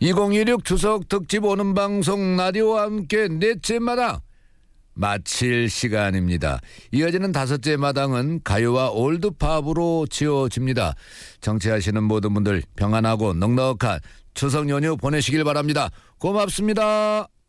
2016 추석 특집 오는 방송 라디오와 함께 넷째 마당 마칠 시간입니다. 이어지는 다섯째 마당은 가요와 올드팝으로 치워집니다. 정치하시는 모든 분들 평안하고 넉넉한 추석 연휴 보내시길 바랍니다. 고맙습니다.